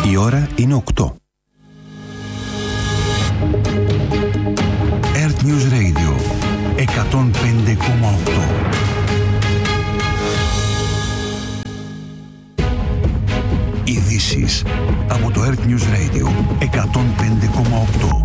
Η ώρα είναι 8. Earth News Radio 105,8. Ειδήσεις από το Earth News Radio 105,8.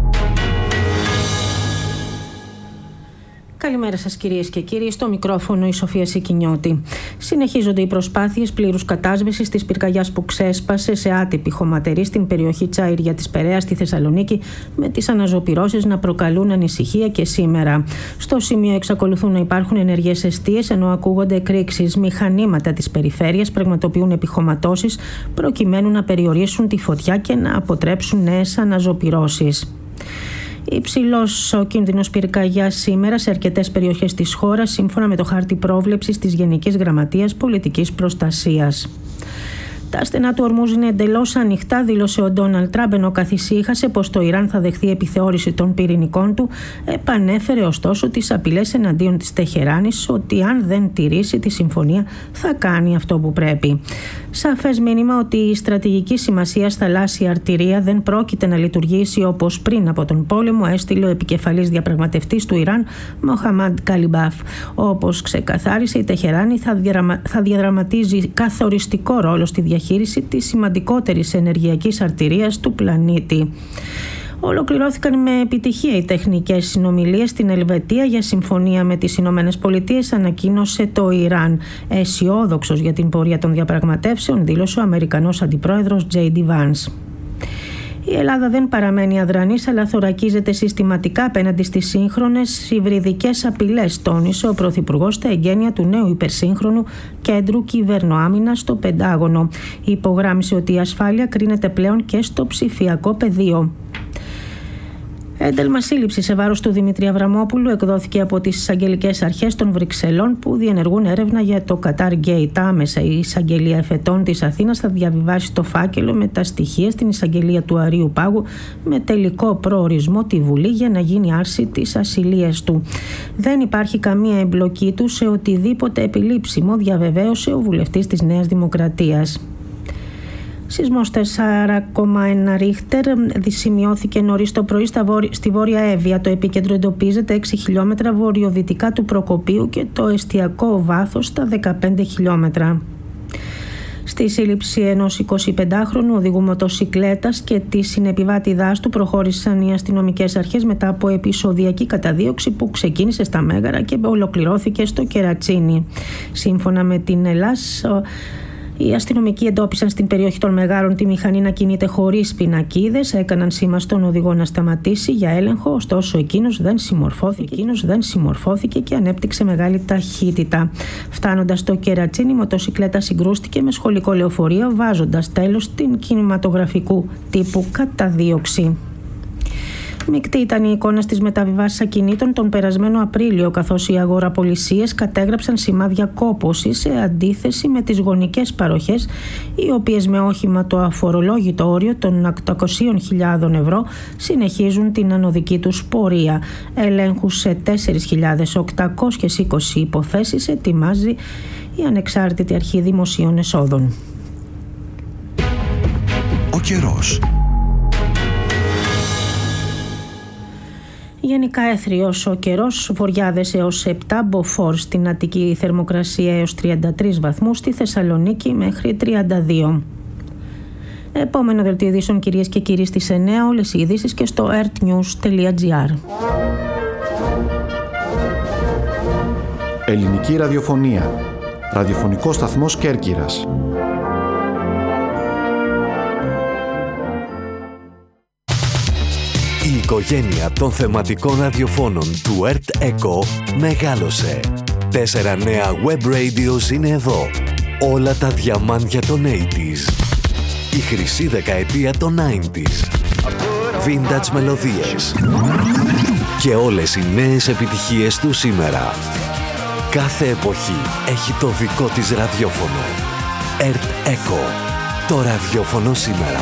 Καλημέρα σας κυρίες και κύριοι, στο μικρόφωνο η Σοφία Σικινιώτη. Συνεχίζονται οι προσπάθειες πλήρους κατάσβεσης της πυρκαγιάς που ξέσπασε σε άτυπη χωματερή στην περιοχή Τσάιρια της Περαίας στη Θεσσαλονίκη, με τις αναζωπυρώσεις να προκαλούν ανησυχία και σήμερα. Στο σημείο εξακολουθούν να υπάρχουν ενεργές εστίες, ενώ ακούγονται εκρήξεις. Μηχανήματα της περιφέρειας πραγματοποιούν επιχωματώσεις προκειμένου να περιορίσουν τη φωτιά και να αποτρέψουν νέες αναζωπυρώσεις. Υψηλός ο κίνδυνος πυρκαγιάς σήμερα σε αρκετές περιοχές της χώρας, σύμφωνα με το χάρτη πρόβλεψης της Γενικής Γραμματείας Πολιτικής Προστασίας. Τα στενά του Ορμούζ είναι εντελώς ανοιχτά, δήλωσε ο Ντόναλντ Τραμπ, ενώ καθησύχασε πως το Ιράν θα δεχθεί επιθεώρηση των πυρηνικών του. Επανέφερε ωστόσο τις απειλές εναντίον της Τεχεράνης ότι αν δεν τηρήσει τη συμφωνία θα κάνει αυτό που πρέπει. Σαφές μήνυμα ότι η στρατηγική σημασία θαλάσσια αρτηρία δεν πρόκειται να λειτουργήσει όπως πριν από τον πόλεμο, έστειλε ο επικεφαλής διαπραγματευτής του Ιράν, Μοχαμάντ Καλιμπάφ. Όπως ξεκαθάρισε, η Τεχεράνη θα διαδραματίζει καθοριστικό ρόλο στη διαχείριση της σημαντικότερης ενεργειακής αρτηρίας του πλανήτη. Ολοκληρώθηκαν με επιτυχία οι τεχνικές συνομιλίες στην Ελβετία για συμφωνία με τις Ηνωμένες Πολιτείες, ανακοίνωσε το Ιράν. Αισιόδοξος για την πορεία των διαπραγματεύσεων, δήλωσε ο Αμερικανός Αντιπρόεδρος J.D. Vance. Η Ελλάδα δεν παραμένει αδρανής, αλλά θωρακίζεται συστηματικά απέναντι στις σύγχρονες υβριδικές απειλές, τόνισε ο Πρωθυπουργός στα εγγένεια του νέου υπερσύγχρονου κέντρου κυβερνοάμυνας στο Πεντάγωνο. Υπογράμμισε ότι η ασφάλεια κρίνεται πλέον και στο ψηφιακό πεδίο. Ένταλμα σύλληψη σε βάρος του Δημήτρη Αβραμόπουλου εκδόθηκε από τις εισαγγελικές αρχές των Βρυξελών, που διενεργούν έρευνα για το Qatar Gate. Άμεσα η εισαγγελία εφετών της Αθήνας θα διαβιβάσει το φάκελο με τα στοιχεία στην εισαγγελία του Αρείου Πάγου, με τελικό προορισμό τη Βουλή για να γίνει άρση της ασυλίας του. Δεν υπάρχει καμία εμπλοκή του σε οτιδήποτε επιλήψιμο, διαβεβαίωσε ο βουλευτής της Νέας Δημοκρατίας. Σεισμός 4,1 ρίχτερ σημειώθηκε νωρίς το πρωί στη Βόρεια Εύβοια. Το επίκεντρο εντοπίζεται 6 χιλιόμετρα βορειοδυτικά του Προκοπίου και το εστιακό βάθος στα 15 χιλιόμετρα. Στη σύλληψη ενός 25χρονου οδηγού μοτοσικλέτας και τη συνεπιβάτηδάς του προχώρησαν οι αστυνομικές αρχές μετά από επεισοδιακή καταδίωξη που ξεκίνησε στα Μέγαρα και ολοκληρώθηκε στο Κερατσίνι. Σύμφωνα με την ΕΛΑΣ, οι αστυνομικοί εντόπισαν στην περιοχή των Μεγάρων τη μηχανή να κινείται χωρίς πινακίδες, έκαναν σήμα στον οδηγό να σταματήσει για έλεγχο, ωστόσο εκείνος δεν συμμορφώθηκε και ανέπτυξε μεγάλη ταχύτητα. Φτάνοντας στο Κερατσίνι, η μοτοσικλέτα συγκρούστηκε με σχολικό λεωφορείο, βάζοντας τέλος στην κινηματογραφικού τύπου καταδίωξη. Μεικτή ήταν η εικόνα στις μεταβιβάσεις ακινήτων τον περασμένο Απρίλιο, καθώς οι αγοραπολισίες κατέγραψαν σημάδια κόπωσης, σε αντίθεση με τις γωνικές παροχές, οι οποίες με όχημα το αφορολόγητο όριο των 800.000 ευρώ συνεχίζουν την ανωδική τους πορεία. Ελέγχους σε 4.820 υποθέσεις ετοιμάζει η Ανεξάρτητη Αρχή Δημοσίων Εσόδων. Ο καιρός. Γενικά έθριος ο καιρός, βοριάδες έως 7, μποφόρ στην Αττική, θερμοκρασία έως 33 βαθμούς, στη Θεσσαλονίκη μέχρι 32. Επόμενο δελτίο ειδήσεων κυρίες και κύριοι στις 9, όλες οι ειδήσεις και στο earthnews.gr. Ελληνική ραδιοφωνία. Ραδιοφωνικός σταθμός Κέρκυρας. Η οικογένεια των θεματικών ραδιοφώνων του Earth Echo μεγάλωσε. 4 νέα web radios είναι εδώ. Όλα τα διαμάντια των 80s. Η χρυσή δεκαετία των 90s. Vintage μελωδίες. Και όλες οι νέες επιτυχίες του σήμερα. Κάθε εποχή έχει το δικό της ραδιόφωνο. Earth Echo. Το ραδιόφωνο σήμερα.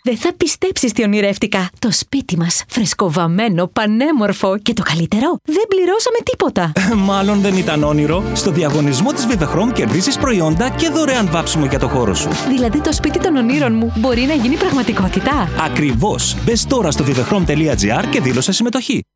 Δεν θα πιστέψεις τι ονειρεύτηκα. Το σπίτι μας, φρεσκοβαμμένο, πανέμορφο και το καλύτερο, δεν πληρώσαμε τίποτα. Μάλλον δεν ήταν όνειρο. Στο διαγωνισμό της Vivechrome κερδίζεις προϊόντα και δωρεάν βάψιμο για το χώρο σου. Δηλαδή το σπίτι των ονείρων μου μπορεί να γίνει πραγματικότητα. Ακριβώς. Μπες τώρα στο vivechrome.gr και δήλωσε συμμετοχή.